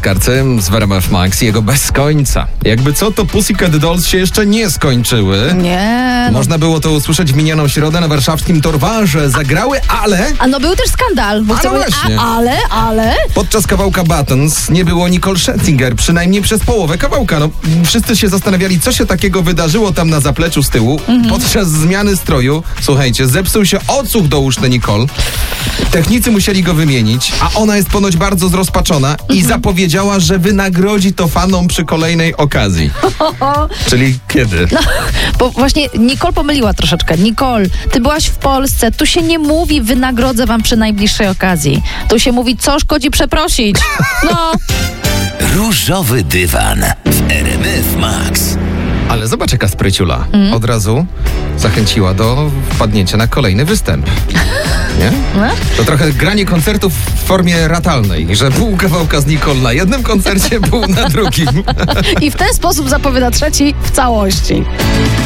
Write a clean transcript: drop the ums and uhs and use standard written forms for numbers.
Skarcy z RMF Max i jego Bez końca. Jakby co, to Pussycat Dolls się jeszcze nie skończyły. Nie. Można było to usłyszeć w minioną środę na warszawskim Torwarze. Zagrały, ale... A no był też skandal, bo ale... Podczas kawałka Buttons nie było Nicole Scherzinger, przynajmniej przez połowę kawałka. No, wszyscy się zastanawiali, co się takiego wydarzyło tam na zapleczu z tyłu. Podczas zmiany stroju, słuchajcie, zepsuł się odsłuch douszny Nicole. Technicy musieli go wymienić, a ona jest ponoć bardzo zrozpaczona i zapowiedziała, że wynagrodzi to fanom przy kolejnej okazji. Czyli kiedy? No, bo właśnie Nicole pomyliła troszeczkę. Nicole, ty byłaś w Polsce, tu się nie mówi wynagrodzę wam przy najbliższej okazji. Tu się mówi, co szkodzi przeprosić. No. Różowy dywan w RMF Max. Ale zobacz, jaka spryciula. Od razu zachęciła do wpadnięcia na kolejny występ. Nie? To trochę granie koncertów w formie ratalnej, że pół kawałka z Nicole na jednym koncercie, pół na drugim. I w ten sposób zapowiada trzeci w całości.